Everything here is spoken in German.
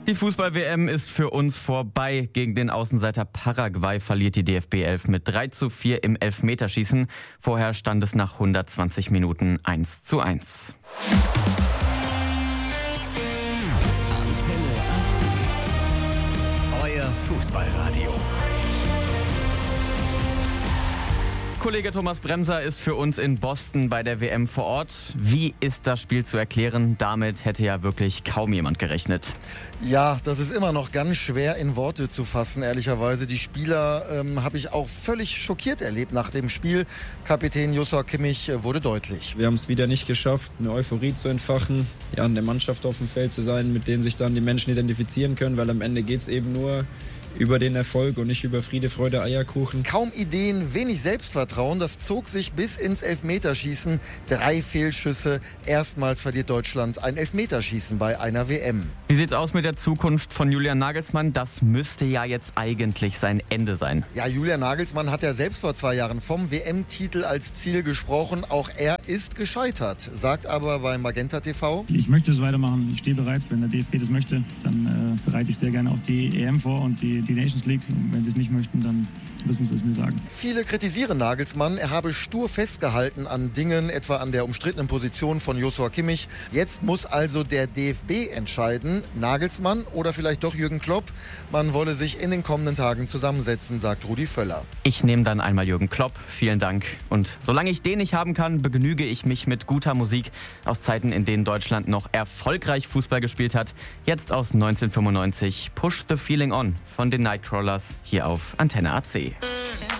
Die Fußball-WM ist für uns vorbei. Gegen den Außenseiter Paraguay verliert die DFB 11 mit 3:4 im Elfmeterschießen. Vorher stand es nach 120 Minuten 1:1. Antenne AC. Euer Fußballradio. Kollege Thomas Bremser ist für uns in Boston bei der WM vor Ort. Wie ist das Spiel zu erklären? Damit hätte ja wirklich kaum jemand gerechnet. Ja, das ist immer noch ganz schwer in Worte zu fassen, ehrlicherweise. Die Spieler habe ich auch völlig schockiert erlebt nach dem Spiel. Kapitän Joshua Kimmich wurde deutlich. Wir haben es wieder nicht geschafft, eine Euphorie zu entfachen, ja, in der Mannschaft auf dem Feld zu sein, mit denen sich dann die Menschen identifizieren können, weil am Ende geht es eben nur über den Erfolg und nicht über Friede, Freude, Eierkuchen. Kaum Ideen, wenig Selbstvertrauen, das zog sich bis ins Elfmeterschießen. 3 Fehlschüsse, erstmals verliert Deutschland ein Elfmeterschießen bei einer WM. Wie sieht's aus mit der Zukunft von Julian Nagelsmann? Das müsste ja jetzt eigentlich sein Ende sein. Ja, Julian Nagelsmann hat ja selbst vor 2 Jahren vom WM-Titel als Ziel gesprochen. Auch er ist gescheitert, sagt aber bei Magenta TV: Ich möchte es weitermachen, ich stehe bereit. Wenn der DFB das möchte, dann bereite ich sehr gerne auch die EM vor und die Nations League. Und wenn sie es nicht möchten, dann müssen sie es mir sagen. Viele kritisieren Nagelsmann, er habe stur festgehalten an Dingen, etwa an der umstrittenen Position von Joshua Kimmich. Jetzt muss also der DFB entscheiden, Nagelsmann oder vielleicht doch Jürgen Klopp. Man wolle sich in den kommenden Tagen zusammensetzen, sagt Rudi Völler. Ich nehme dann einmal Jürgen Klopp. Vielen Dank. Und solange ich den nicht haben kann, begnüge ich mich mit guter Musik aus Zeiten, in denen Deutschland noch erfolgreich Fußball gespielt hat. Jetzt aus 1995 Push the Feeling On von den Nightcrawlers hier auf Antenne AC.